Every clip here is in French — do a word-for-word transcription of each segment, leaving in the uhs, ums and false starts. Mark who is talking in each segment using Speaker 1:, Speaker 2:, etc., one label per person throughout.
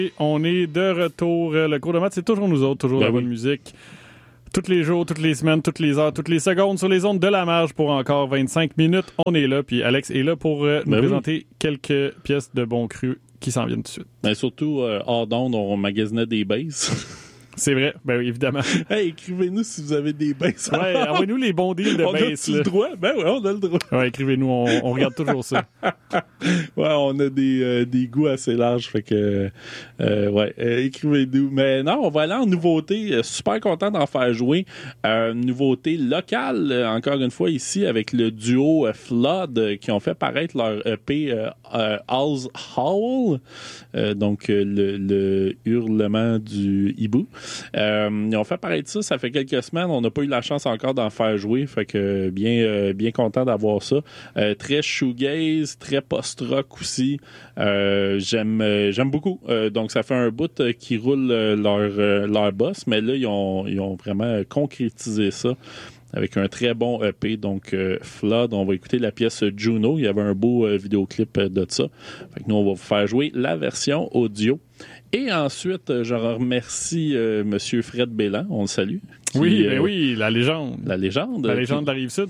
Speaker 1: On est de retour. Le cours de maths, c'est toujours nous autres, toujours ben la bonne oui. musique. Tous les jours, toutes les semaines, toutes les heures, toutes les secondes sur les ondes de la marge pour encore vingt-cinq minutes. On est là, puis Alex est là pour euh, nous ben présenter oui. quelques pièces de bon cru qui s'en viennent tout de suite.
Speaker 2: Ben surtout, euh, hors d'onde, on magasinait des bases.
Speaker 1: C'est vrai, ben oui, évidemment.
Speaker 2: Hey, écrivez-nous si vous avez des bases.
Speaker 1: Ouais, envoyez-nous les bons deals de bases.
Speaker 2: On a le droit? Ben oui, on a le droit.
Speaker 1: Ouais, écrivez-nous, on, on regarde toujours ça.
Speaker 2: Ouais, on a des, euh, des goûts assez larges, fait que, euh, ouais, euh, écrivez-nous. Mais non, on va aller en nouveauté. Euh, super content d'en faire jouer. Euh, nouveauté locale, euh, encore une fois, ici, avec le duo euh, Flood, euh, qui ont fait paraître leur E P euh, euh, All's Howl, euh, donc euh, le, le hurlement du hibou. Euh, ils ont fait paraître ça, ça fait quelques semaines. On n'a pas eu la chance encore d'en faire jouer. Fait que bien, euh, bien content d'avoir ça. Euh, très shoegaze, très post-rock aussi. Euh, j'aime, euh, j'aime beaucoup. Euh, donc, ça fait un bout euh, qui roule euh, leur, euh, leur boss. Mais là, ils ont, ils ont vraiment concrétisé ça avec un très bon E P. Donc, euh, Flood, on va écouter la pièce Juno. Il y avait un beau euh, vidéoclip euh, de ça. Fait que nous, on va vous faire jouer la version audio. Et ensuite, je remercie euh, M. Fred Bélan, on le salue.
Speaker 1: Qui, oui, ben euh, oui, la légende.
Speaker 2: La légende.
Speaker 1: La légende qui... de la Rive-Sud.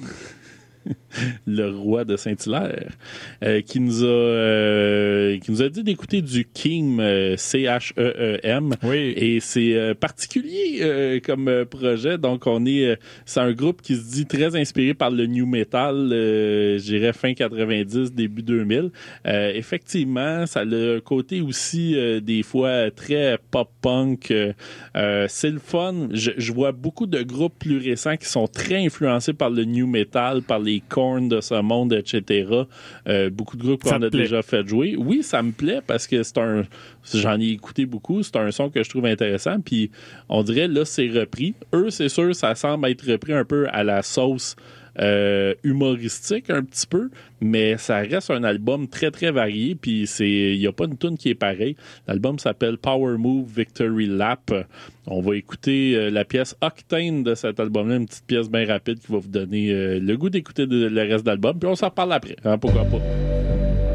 Speaker 2: Le roi de Saint-Hilaire, euh, qui nous a euh, qui nous a dit d'écouter du Keem, euh, C H E E M.
Speaker 1: Oui.
Speaker 2: Et c'est euh, particulier euh, comme euh, projet. Donc, on est euh, c'est un groupe qui se dit très inspiré par le new metal, euh, je dirais fin quatre-vingt-dix, début deux mille. Euh, effectivement, ça a le côté aussi euh, des fois très pop-punk. Euh, c'est le fun. Je, je vois beaucoup de groupes plus récents qui sont très influencés par le new metal, par les les Korn de ce monde, et cetera. Euh, beaucoup de groupes qu'on a plaît. déjà fait jouer. Oui, ça me plaît parce que c'est un... J'en ai écouté beaucoup. C'est un son que je trouve intéressant. Puis, on dirait, là, c'est repris. Eux, c'est sûr, ça semble être repris un peu à la sauce Euh, humoristique un petit peu, mais ça reste un album très très varié, puis c'est il n'y a pas une tune qui est pareille. L'album s'appelle Power Move Victory Lap. On va écouter euh, la pièce Octane de cet album-là, une petite pièce bien rapide qui va vous donner euh, le goût d'écouter de, le reste de l'album, puis on s'en reparle après, hein, pourquoi pas.